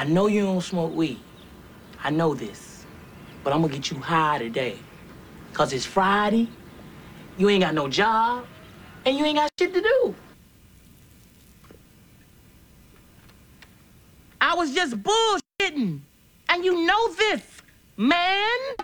I know you don't smoke weed. I know this. But I'm gonna get you high today. Cause it's Friday, you ain't got no job, and you ain't got shit to do. I was just bullshitting. And you know this, man.